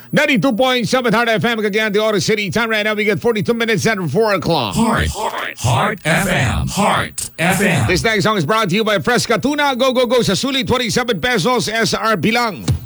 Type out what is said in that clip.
92.7 Heart FM, Cagayan de Oro City. Time right now, we get 42 minutes at 4 o'clock. Heart FM. Heart FM. This next song is brought to you by Fresca Tuna. Go, go, go sa sulit 27 pesos SRP lang.